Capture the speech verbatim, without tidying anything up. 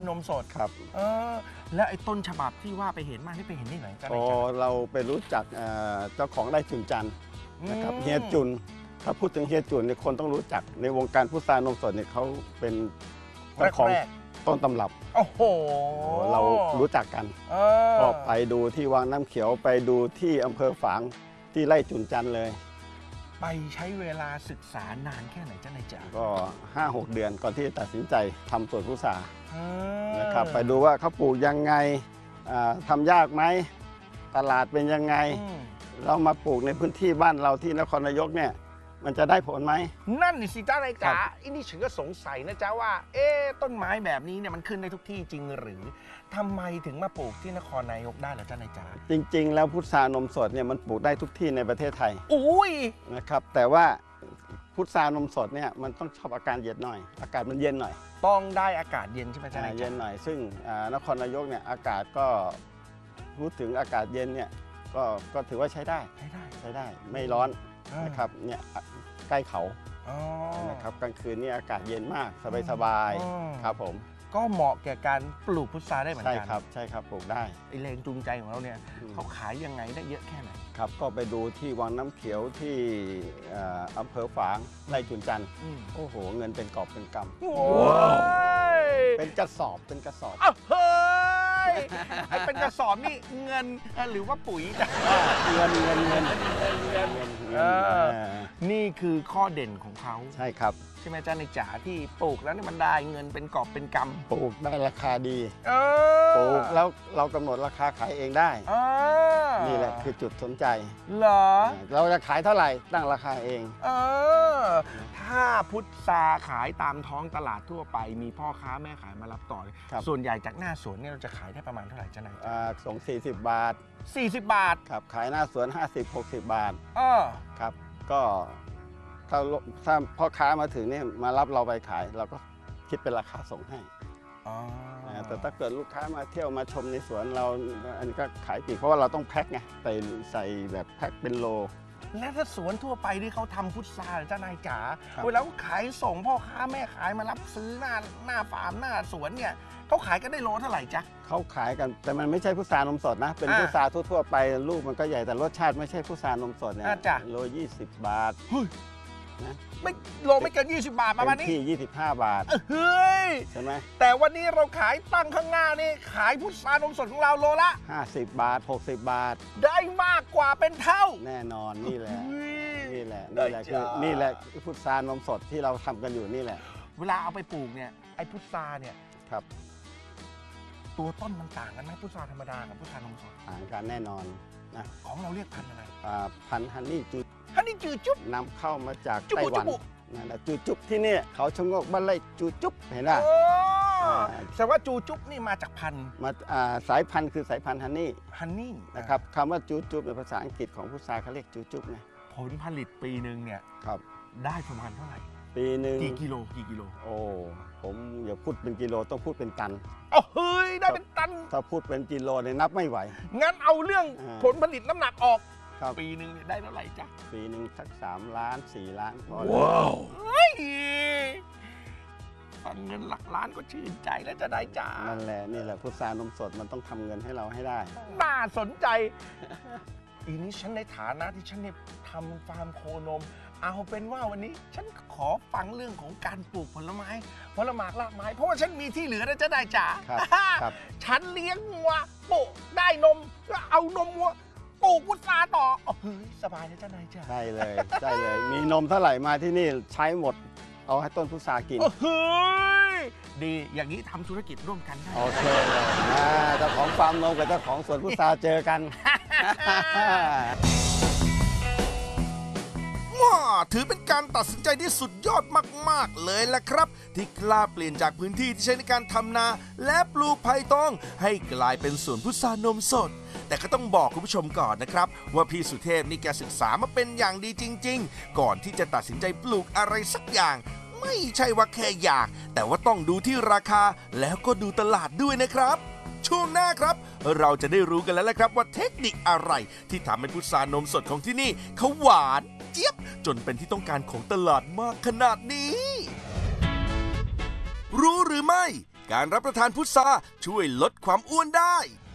นมสดครับเออแล้วไอ้ต้นฉบับที่ว่าไปเห็นมาที่ไปเห็นที่ไหนกันอ๋อเราไปรู้จักเจ้าของไร่จุนจันทร์นะครับเฮียจุนถ้าพูดถึงเฮียจุนเนี่ยคนต้องรู้จักในวงการพุทรานมสดเนี่ยเขาเป็นเจ้าของต้นตำรับโอ้โหเรารู้จักกันก็ไปดูที่วังน้ำเขียวไปดูที่อำเภอฝางที่ไร่จุนจันทร์เลยไปใช้เวลาศึกษานานแค่ไหนจ้านายจ๋าก็ ห้าหก เดือนก่อนที่จะตัดสินใจทำสวนพุทรานะครับไปดูว่าเขาปลูกยังไงทำยากไหมตลาดเป็นยังไงเรามาปลูกในพื้นที่บ้านเราที่นครนายกเนี่ยมันจะได้ผลไหมนั่นสิจ้านายจ๋าอันนี้ฉันก็สงสัยนะจ๊ะว่าเอ๊ต้นไม้แบบนี้เนี่ยมันขึ้นได้ทุกที่จริงหรือทำไมถึงมาปลูกที่นครนายกได้ล่ะจ้านายจ๋าจริงๆแล้วพุทรานมสดเนี่ยมันปลูกได้ทุกที่ในประเทศไทยอุ้ยนะครับแต่ว่าพุทรานมสดเนี่ยมันต้องชอบอากาศเย็นหน่อยอากาศมันเย็นหน่อยต้องได้อากาศเย็นใช่ไหมจ้านายจ๋าเย็นหน่อยซึ่งนครนายกเนี่ยอากาศก็พูดถึงอากาศเย็นเนี่ยก็ก็ถือว่าใช้ได้ใช้ได้ใช้ได้ไม่ร้อนนะครับเนี่ยใกล้เขานะครับกลางคืนนี่อากาศเย็นมากสบายๆครับผมก็เหมาะแก่การปลูกพุทราได้เหมือนกันใช่ครับใช่ครับปลูกได้ไอแรงจูงใจของเราเนี่ยเขาขายยังไงได้เยอะแค่ไหนครับก็ไปดูที่วังน้ำเขียวที่อำเภอฝางไร่จุนจันทร์โอ้โหเงินเป็นกอบเป็นกำเป็นกระสอบเป็นกระสอบเฮ้ยไอเป็นกระสอบนี่เงินหรือว่าปุ๋ยเงินเงินเงินนี่คือข้อเด่นของเขาใช่ครับใช่ไหมจ้าในจ๋าที่ปลูกแล้วนี่มันได้เงินเป็นกอบเป็นกำปลูกได้ราคาดีปลูกแล้วเรากำหนดราคาขายเองได้นี่แหละคือจุดสนใจเหรอเราจะขายเท่าไหร่ตั้งราคาเองเออถ้าพุทราขายตามท้องตลาดทั่วไปมีพ่อค้าแม่ขายมารับต่อส่วนใหญ่จากหน้าสวนเนี่ยเราจะขายได้ประมาณเท่าไหร่จ้านายส่งสี่สิบบาทสี่สิบบาทครับขายหน้าสวนห้าสิบ หกสิบบาทเออครับก็ถ้าถ้าพ่อค้ามาถึงนี่มารับเราไปขายเราก็คิดเป็นราคาส่งให้แต่ถ้าเกิดลูกค้ามาเที่ยวมาชมในสวนเราอันนี้ก็ขายปีกเพราะว่าเราต้องแพ็คไงใส่ใส่แบบแพ็คเป็นโลและถ้าสวนทั่วไปที่เขาทำพุทราเจ้านายจ๋าเวลาเขาขายส่งพ่อค้าแม่ขายมารับซื้อหน้าหน้าฟาร์มหน้าสวนเนี่ยเขาขายกันได้โลเท่าไหร่จ๊ะเขาขายกันแต่มันไม่ใช่พุทรานมสดนะเป็นพุทราทั่วๆไปลูกมันก็ใหญ่แต่รสชาติไม่ใช่พุทรานมสดเนี่ยโลยี่สิบบาทไม่โลไม่เกินยี่สิบบาทประมาณนี้ที่ยี่สิบห้าบาทเฮ้ยใช่ไหมแต่วันนี้เราขายตั้งข้างหน้านี่ขายพุทรานมสดของเราโลละห้าสิบบาทหกสิบบาทได้มากกว่าเป็นเท่าแน่นอนนี่แหละนี่แหละนี่แหละคือนี่แหละพุทรานมสดที่เราทำกันอยู่นี่แหละเวลาเอาไปปลูกเนี่ยไอ้พุทราเนี่ยครับตัวต้นมันต่างกันไหมพุทราธรรมดากับพุทรานมสดต่างกันแน่นอนนะของเราเรียกพันธุ์อะไรพันธุ์ฮันนี่จูฮันนี่จูจุ๊บนำเข้ามาจากไต้หวันนั่นแหละจูจุ๊บที่นี่เขาชงกบ้านไร่จูจุ๊บเห็นไหมแสดงว่าจูจุ๊บนี่มาจากพันธุ์มาสายพันธุ์คือสายพันธุ์ฮันนี่ฮันนี่นะครับคำว่าจูจุ๊บในภาษาอังกฤษของพุทราเขาเรียกจูจุ๊บไงผลผลิตปีหนึ่งเนี่ยครับได้ประมาณเท่าไหร่ปีหนึ่งกี่กิโลกี่กิโลโอ้ผมอย่าพูดเป็นกิโลต้องพูดเป็นตันโอ้เฮ้ยได้เป็นตันถ้าพูดเป็นกิโลเนี่ยนับไม่ไหวงั้นเอาเรื่องผลผลิตน้ำหนักออกปีหนึ่งได้เท่าไหร่จ๊ะปีหนึ่งสักสามล้านสี่ล้านว้าวเฮ้ยเงินหลักล้านก็ชื่นใจแล้วจะได้จ้านั่นแหละนี่แหละพุทรานมสดมันต้องทำเงินให้เราให้ได้น่าสนใจอีนี้ฉันในฐานะที่ฉันเนี่ยทำฟาร์มโคนมเอาเป็นว่าวันนี้ฉันขอฟังเรื่องของการปลูกผลไม้ผลหมากรากไม้เพราะว่าฉันมีที่เหลือนะจะได้จ๋าฉันเลี้ยงวัวโปะได้นมก็เอานมวัวปลูกพุทราต่อเฮ้ยสบายนะเจ้านายจ๋าใช่เลยใช่เลยมีนมเท่าไหร่มาที่นี่ใช้หมดเอาให้ต้นพุทรากินเฮ้ยดีอย่างนี้ทำธุรกิจร่วมกันได้โอเคเลยเจ้าของฟาร์มนมกับเจ้าของสวนพุทราเจอกันถือเป็นการตัดสินใจที่สุดยอดมากๆเลยแหละครับที่กล้าเปลี่ยนจากพื้นที่ที่ใช้ในการทำนาและปลูกไผ่ตองให้กลายเป็นสวนพุทรานมสดแต่ก็ต้องบอกคุณผู้ชมก่อนนะครับว่าพี่สุเทพนี่แกศึกษามาเป็นอย่างดีจริงๆก่อนที่จะตัดสินใจปลูกอะไรสักอย่างไม่ใช่ว่าแค่อยากแต่ว่าต้องดูที่ราคาแล้วก็ดูตลาดด้วยนะครับช่วงหน้าครับเราจะได้รู้กันแล้วแหละครับว่าเทคนิคอะไรที่ทำให้พุทรานมสดของที่นี่เขาหวานเจี๊ยบจนเป็นที่ต้องการของตลาดมากขนาดนี้รู้หรือไม่การรับประทานพุทราช่วยลดความอ้วนได้